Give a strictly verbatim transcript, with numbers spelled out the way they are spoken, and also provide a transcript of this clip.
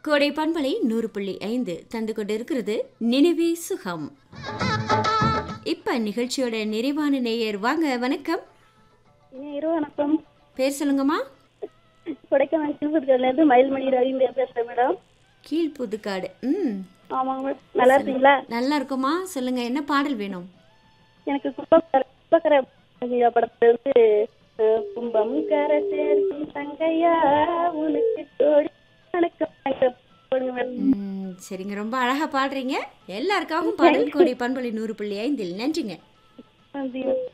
கோடை பண்பலை நூறு புள்ளி ஐந்து தந்து கொண்டிருக்கிறது நினைவே சுகம். இப்ப நிகழ்ச்சியோட நிறைவான நேயர் வாங்க. வணக்கம். வணக்கம். பேர் சொல்லுங்கம்மா. கொடைக்கானல் கீழ்புதுக்காடுலேருந்து மயில்மணி ரவீந்திர பேசுறேன் மேடம். கீழ்புதுக்காடு. ம் ஆமாங்க. நல்லா இருக்கீங்களா? நல்லா இருக்குமா. சொல்லுங்க, என்ன பாடல் வேணும்? எனக்கு கும்பக்கரை படத்துல இருந்து கும்பம் கரை சேர்க்கும் தங்கையா உனக்கு தோடி சரிங்க, ரொம்ப அழகா பாடுறீங்க. எல்லாருக்காகவும் பாடல் கோடை பண்பலை நூறு புள்ளி ஐந்தில். நன்றிங்க. நன்றி.